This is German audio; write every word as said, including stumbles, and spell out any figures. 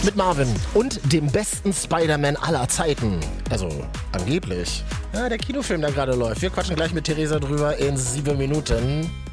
Mit Marvin und dem besten Spider-Man aller Zeiten. Also, angeblich. Ja, der Kinofilm, der gerade läuft. Wir quatschen gleich mit Theresa drüber in sieben Minuten.